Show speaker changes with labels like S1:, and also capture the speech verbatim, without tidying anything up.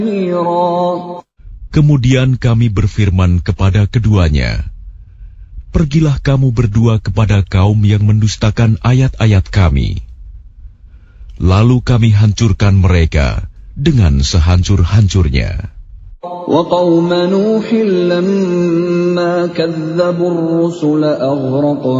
S1: Kemudian kami berfirman kepada keduanya, pergilah kamu berdua kepada kaum yang mendustakan ayat-ayat kami. Lalu kami hancurkan mereka dengan sehancur-hancurnya.
S2: وَقَوْمَ نُوحٍ لَمَّا كَذَّبُوا الرُّسُلَ أَغْرَقْنَاهُمْ